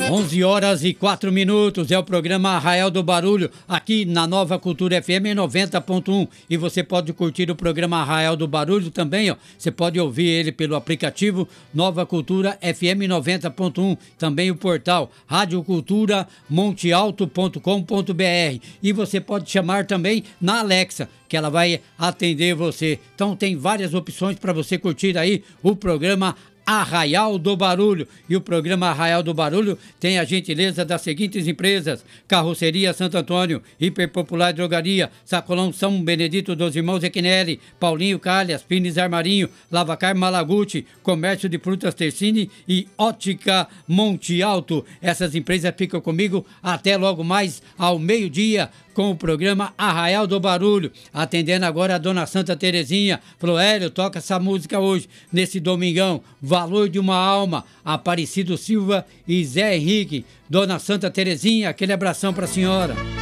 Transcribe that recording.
11h04, é o programa Arraial do Barulho, aqui na Nova Cultura FM 90.1. E você pode curtir o programa Arraial do Barulho também, ó. Você pode ouvir ele pelo aplicativo Nova Cultura FM 90.1. Também o portal radioculturamontealto.com.br. E você pode chamar também na Alexa, que ela vai atender você. Então tem várias opções para você curtir aí o programa Arraial do Barulho. E o programa Arraial do Barulho tem a gentileza das seguintes empresas: Carroceria Santo Antônio, Hiperpopular Drogaria, Sacolão São Benedito dos Irmãos Equinelli, Paulinho Calhas, Pines Armarinho, Lavacar Malaguti, Comércio de Frutas Tercini e Ótica Monte Alto. Essas empresas ficam comigo até logo mais ao meio-dia com o programa Arraial do Barulho. Atendendo agora a Dona Santa Terezinha. Falou: Hélio, toca essa música hoje, nesse domingão. Valor de uma Alma, Aparecido Silva e Zé Henrique. Dona Santa Terezinha, aquele abração pra senhora.